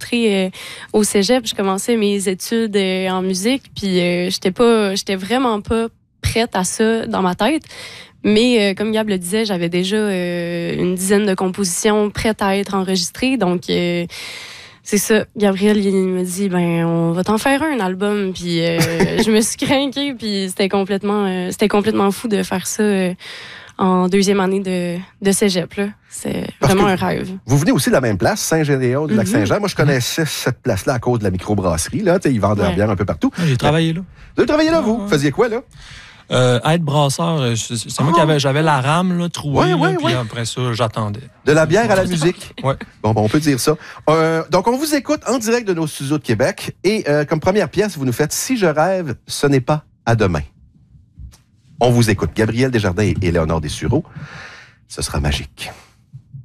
enregistrer au cégep. Je commençais mes études en musique, puis j'étais vraiment pas prête à ça dans ma tête. Mais comme Gab le disait, j'avais déjà une dizaine de compositions prêtes à être enregistrées. Donc, c'est ça. Gabriel, il me dit, on va t'en faire un album. Puis je me suis craquée, puis c'était complètement fou de faire ça en deuxième année de cégep. Là. C'est vraiment un rêve. Vous venez aussi de la même place, Saint-Gédéon du Lac-Saint-Jean. Moi, je connaissais cette place-là à cause de la microbrasserie. Là. Ils vendent leur bière un peu partout. J'ai travaillé là. Vous avez travaillé là, vous? Vous faisiez quoi, là? Être brasseur, c'est moi qui j'avais la rame là, trouée, puis après ça, j'attendais. De la bière à la musique. Oui. Bon, on peut dire ça. Donc, on vous écoute en direct de nos studios de Québec. Et comme première pièce, vous nous faites « Si je rêve, ce n'est pas à demain ». On vous écoute. Gabriel Desjardins et Léonard Dessureau. Ce sera magique.